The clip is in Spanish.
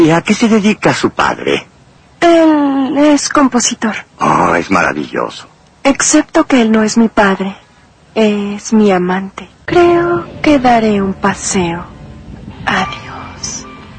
¿Y a qué se dedica su padre? Él es compositor. Oh, es maravilloso. Excepto que él no es mi padre. Es mi amante. Creo que daré un paseo.